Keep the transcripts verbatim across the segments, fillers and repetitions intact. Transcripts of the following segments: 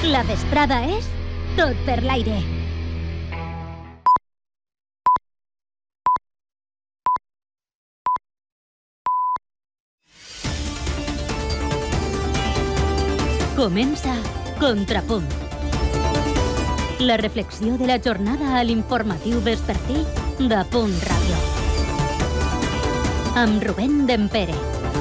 La vesprada és tot per l'aire. Comença Contrapunt. La reflexió de la jornada a l'informatiu vespertí de Punt Ràdio. Amb Rubén Dempere.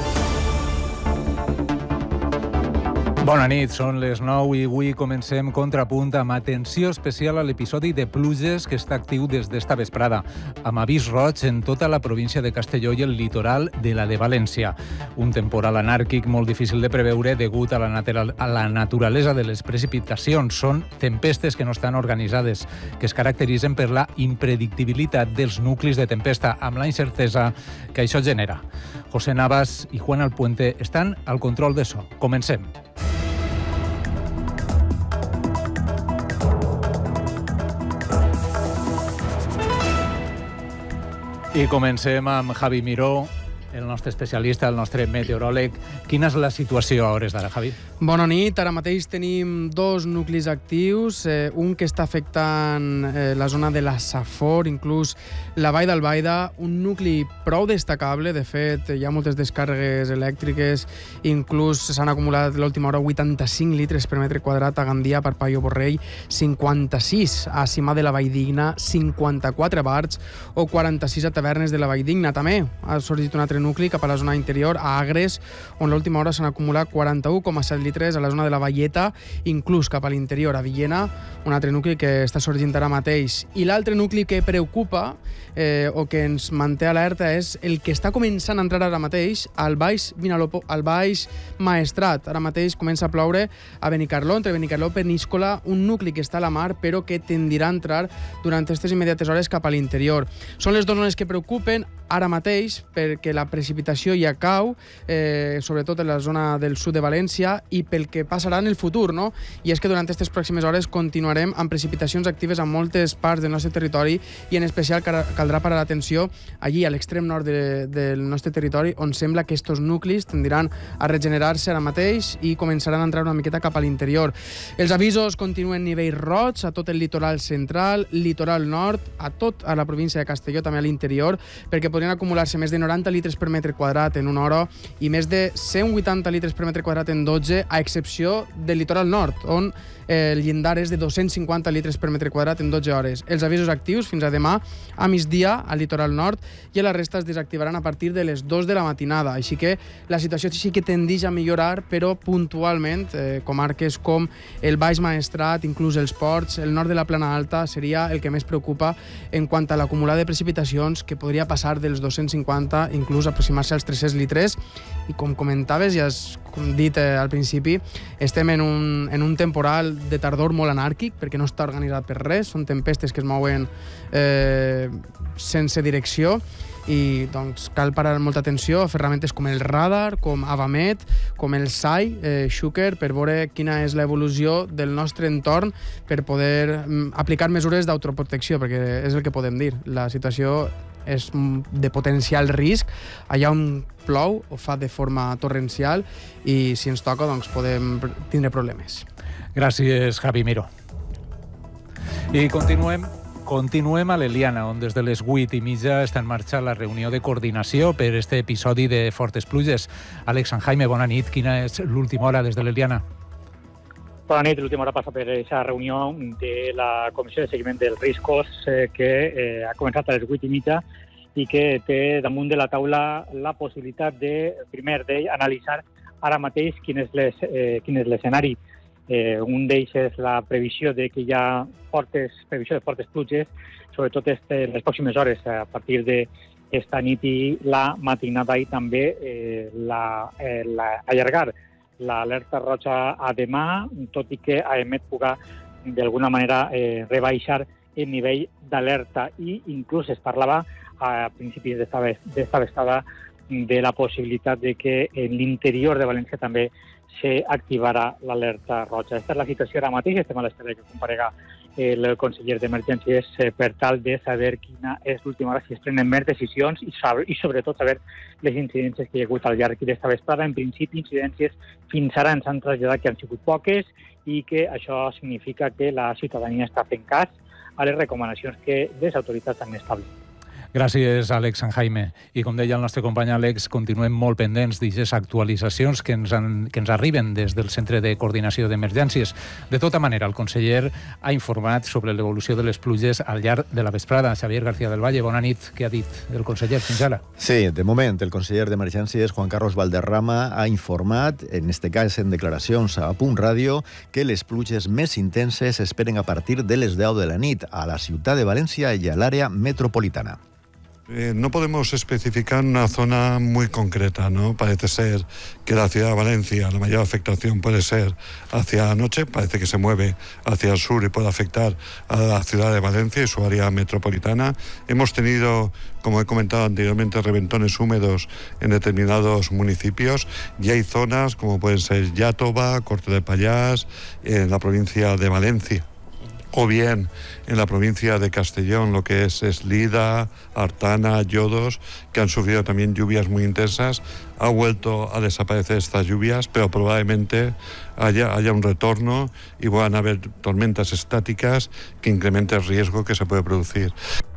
Bona nit, són les nou i avui comencem Contrapunt amb atenció especial a l'episodi de pluges que està actiu des d'esta vesprada, amb avís roig en tota la província de Castelló i el litoral de la de València. Un temporal anàrquic molt difícil de preveure degut a la, natural, a la naturalesa de les precipitacions. Són tempestes que no estan organitzades, que es caracteritzen per la impredictibilitat dels nuclis de tempesta, amb la incertesa que això genera. José Navas i Juan Alpuente estan al control de so. Comencem. I comencem amb Javi Miró, el nostre especialista, el nostre meteoròleg. Quina és la situació a hores d'ara, Javi? Bona nit. Ara mateix tenim dos nuclis actius, eh, un que està afectant eh, la zona de la Safor, inclús la Vall d'Albaida, un nucli prou destacable. De fet, hi ha moltes descàrregues elèctriques, inclús s'han acumulat l'última hora vuitanta-cinc litres per metre quadrat a Gandia, Parpall o Borrell, cinquanta-sis a Cimà de la Valldigna, cinquanta-quatre a Barx o quaranta-sis a Tavernes de la Valldigna. També ha sorgit un altre nucli cap a la zona interior, a Agres, on l'última hora s'han acumulat quaranta-u coma set litres a la zona de la Valleta, inclús cap a l'interior, a Villena, un altre nucli que està sorgint ara mateix. I l'altre nucli que preocupa eh, o que ens manté alerta és el que està començant a entrar ara mateix al Baix Vinalopó, al Baix Maestrat. Ara mateix comença a ploure a Benicarló, entre Benicarló i Peníscola, un nucli que està a la mar però que tendirà a entrar durant aquestes immediates hores cap a l'interior. Són les dues zones que preocupen ara mateix perquè la precipitació ja cau, eh, sobretot en la zona del sud de València, i pel que passarà en el futur, no? I és que durant aquestes pròximes hores continuarem amb precipitacions actives a moltes parts del nostre territori i en especial caldrà parar l'atenció allí a l'extrem nord de, del nostre territori, on sembla que estos nuclis tendiran a regenerar-se ara mateix i començaran a entrar una miqueta cap a l'interior. Els avisos continuen nivell roig a tot el litoral central, litoral nord, a tot a la província de Castelló, també a l'interior, perquè podrien acumular-se més de noranta litres per metre quadrat en una hora i més de cent vuitanta litres per metre quadrat en dotze, a excepció del litoral nord, on eh, el llindar és de dos-cents cinquanta litres per metre quadrat en dotze hores. Els avisos actius fins a demà a migdia al litoral nord i a la resta es desactivaran a partir de les dues de la matinada. Així que la situació sí que tendeix a millorar, però puntualment, eh, comarques com el Baix Maestrat, inclús els ports, el nord de la Plana Alta, seria el que més preocupa en quant a l'acumulat de precipitacions, que podria passar dels dos-cents cinquanta, inclús aproximar-se als tres-cents litres. I com comentaves, ja has dit eh, al principi, estem en un, en un temporal de tardor molt anàrquic, perquè no està organitzat per res, són tempestes que es mouen eh, sense direcció, i doncs cal parar molta atenció a ferramentes com el radar, com Avamet, com el S A I, eh, Xúquer, per veure quina és l'evolució del nostre entorn per poder mm, aplicar mesures d'autoprotecció, perquè és el que podem dir. La situació és de potencial risc. Allà on plou o fa de forma torrencial i si ens toca doncs podem tindre problemes. Gràcies, Javi Miró. I continuem Continuem a l'Eliana, on des de les vuit i mitja està en marxa la reunió de coordinació per aquest episodi de fortes pluges. Àlex Sanjaime, bona nit. Quina és l'última hora des de l'Eliana? Bona nit. L'última hora passa per aquesta reunió de la Comissió de Seguiment dels Riscos eh, que eh, ha començat a les vuit i mitja i que té damunt de la taula la possibilitat de, primer, d'analitzar ara mateix quin és les, eh, quin és l'escenari. Eh, un d'ells és la previsió de que hi ha fortes, previsió de fortes pluges, sobretot este, les pròximes hores, a partir d'esta nit i la matinada, i també eh, la, eh, la, allargar l'alerta roja a demà, tot i que a Emet puga d'alguna manera eh, rebaixar el nivell d'alerta, i inclús es parlava a principis d'esta vestada de la possibilitat de que en l'interior de València també s'activarà l'alerta roja. Aquesta és la situació ara mateix, estem a l'espera que comparega el conseller d'Emergències per tal de saber quina és l'última hora, si es prenen més decisions i, saber, i sobretot saber les incidències que hi ha hagut al llarg d'esta vesprada. En principi, incidències fins ara ens han traslladat que han sigut poques i que això significa que la ciutadania està fent cas a les recomanacions que les autoritats han establert. Gràcies, Àlex Sant Jaime. I com deia el nostre company Àlex, continuem molt pendents d'aquestes actualitzacions que ens, han, que ens arriben des del Centre de Coordinació d'Emergències. De tota manera, el conseller ha informat sobre l'evolució de les pluges al llarg de la vesprada. Xavier García del Valle, bona nit. Què ha dit el conseller fins ara? Sí, de moment, el conseller d'Emergències, Juan Carlos Valderrama, ha informat, en este cas en declaracions a Punt Ràdio, que les pluges més intenses s'esperen a partir de les deu de la nit a la ciutat de València i a l'àrea metropolitana. Eh, no podemos especificar una zona muy concreta, ¿no? Parece ser que la ciudad de Valencia, la mayor afectación puede ser hacia la noche, parece que se mueve hacia el sur y puede afectar a la ciudad de Valencia y su área metropolitana. Hemos tenido, como he comentado anteriormente, reventones húmedos en determinados municipios y hay zonas como pueden ser Iàtova, Corte de Pallars, en la provincia de Valencia, o bien en la provincia de Castellón, lo que es Eslida, Artana, Llodos, que han sufrido también lluvias muy intensas. Ha vuelto a desaparecer estas lluvias, pero probablemente haya, haya un retorno y van a haber tormentas estáticas que incrementen el riesgo que se puede producir.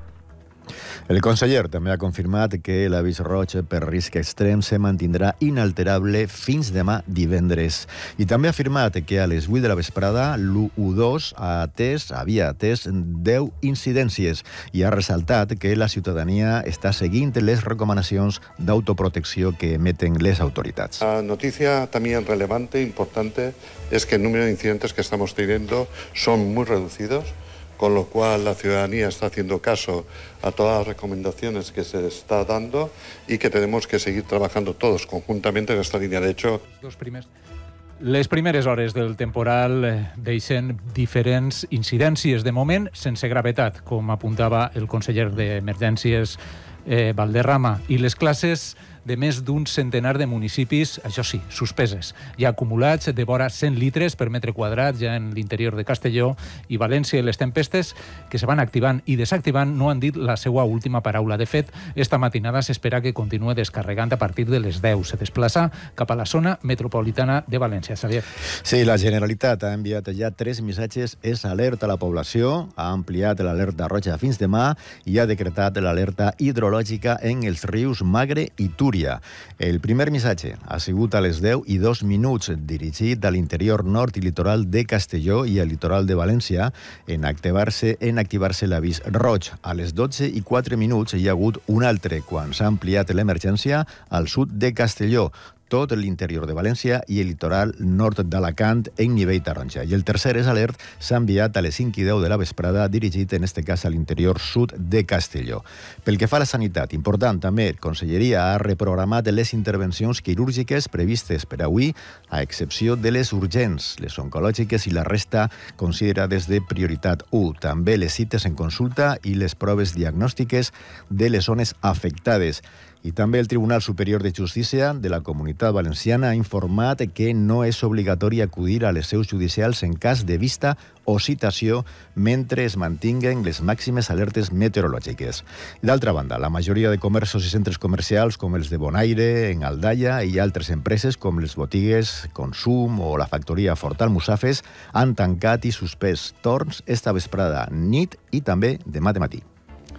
El conseller també ha confirmat que l'avís roig per risc extrem se mantindrà inalterable fins demà divendres. I també ha afirmat que a les vuit de la vesprada l'u u dos ha atès, havia atès deu incidències i ha ressaltat que la ciutadania està seguint les recomanacions d'autoprotecció que emeten les autoritats. La noticia también relevante, importante, es que el número de incidentes que estamos teniendo son muy reducidos, con lo cual la ciudadanía está haciendo caso a todas las recomendaciones que se está dando y que tenemos que seguir trabajando todos conjuntamente en esta línea. De hecho, Dos primers. Les primeres hores del temporal deixen diferents incidències, de moment sense gravetat, com apuntava el conseller d'Emergències eh, Valderrama, i les classes de més d'un centenar de municipis, això sí, suspeses. Hi ha acumulats de vora cent litres per metre quadrat ja en l'interior de Castelló i València, i les tempestes que se van activant i desactivant no han dit la seva última paraula. De fet, esta matinada s'espera que continue descarregant a partir de les deu. Se desplaça cap a la zona metropolitana de València. Xavier. Sí, la Generalitat ha enviat ja tres missatges és alerta a la població, ha ampliat l'alerta roja fins demà i ha decretat l'alerta hidrològica en els rius Magre i Túria. El primer missatge ha sigut a les deu i dos minuts, dirigit a l'interior nord i litoral de Castelló i al litoral de València, en activar-se en activar-se l'avís roig. A les dotze i quatre minuts hi ha hagut un altre, quan s'ha ampliat l'emergència al sud de Castelló, tot l'interior de València i el litoral nord d'Alacant en nivell taronja. I el tercer és alert s'ha enviat a les cinc i deu de la vesprada, dirigit en este cas a l'interior sud de Castelló. Pel que fa a la sanitat, important també, Conselleria ha reprogramat les intervencions quirúrgiques previstes per avui, a excepció de les urgents, les oncològiques i la resta considerades de prioritat u. També les cites en consulta i les proves diagnòstiques de les zones afectades. I també el Tribunal Superior de Justícia de la Comunitat Valenciana ha informat que no és obligatori acudir a les seus judicials en cas de vista o citació mentre es mantinguen les màximes alertes meteorològiques. I d'altra banda, la majoria de comerços i centres comercials com els de Bonaire, en Aldaia i altres empreses com les botigues Consum o la factoria Fortal Musafes han tancat i suspès torns esta vesprada, nit i també demà de matí.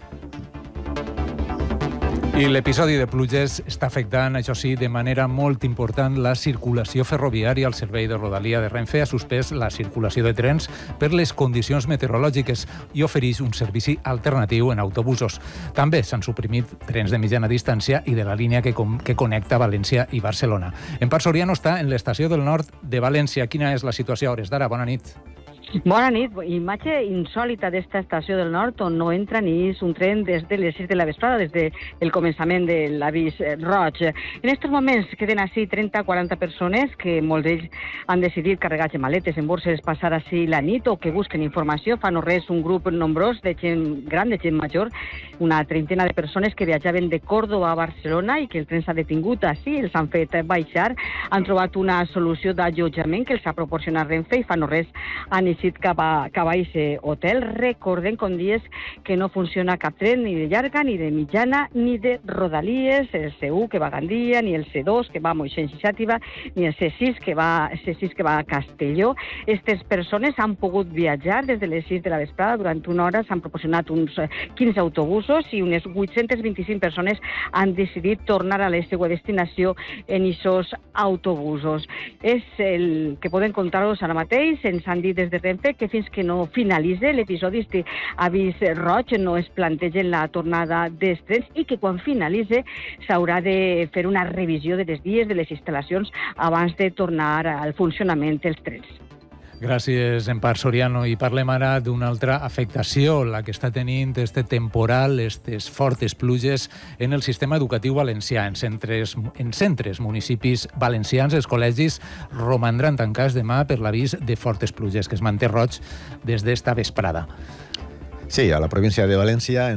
I l'episodi de pluges està afectant, això sí, de manera molt important la circulació ferroviària. El servei de Rodalia de Renfe ha suspès la circulació de trens per les condicions meteorològiques i ofereix un servici alternatiu en autobusos. També s'han suprimit trens de mitjana distància i de la línia que, que connecta València i Barcelona. Empar Soriano està en l'estació del nord de València. Quina és la situació a hores d'ara? Bona nit. Bona nit. Imatge insòlita d'esta estació del nord on no entra ni és un tren des de les sis de la vesprada, des del començament de l'avís roig. En aquests moments queden així trenta a quaranta persones que molts d'ells han decidit carregar maletes en borses, passar així la nit o que busquen informació. Fa no res un grup nombrós de gent gran, de gent major, una trentena de persones que viatjaven de Córdoba a Barcelona i que el tren s'ha detingut així, els han fet baixar, han trobat una solució d'allotjament que els ha proporcionat Renfe i fa no res han dirigit cap a, cap a aquest hotel. Recordem, com dies, que no funciona cap tren ni de llarga, ni de mitjana, ni de rodalies, el C u que va a Gandia, ni el C dos que va a Moixent i Xàtiva, ni el C sis que va, C sis que va a Castelló. Aquestes persones han pogut viatjar des de les sis de la vesprada. Durant una hora s'han proporcionat uns quinze autobusos i unes vuit-centes vint-i-cinc persones han decidit tornar a la seva destinació en aquests autobusos. És el que podem contar-vos ara mateix. Ens han dit des de Renfe que fins que no finalitzi l'episodi este avís roig no es plantegen la tornada dels trens i que quan finalitzi s'haurà de fer una revisió de les vies, de les instal·lacions, abans de tornar al funcionament dels trens. Gràcies, Empar Soriano. I parlem ara d'una altra afectació, la que està tenint este temporal, aquestes fortes pluges en el sistema educatiu valencià. En centres, en centres municipis valencians, els col·legis romandran tancats demà per l'avís de fortes pluges, que es manté roig des d'esta vesprada. Sí, a la província de València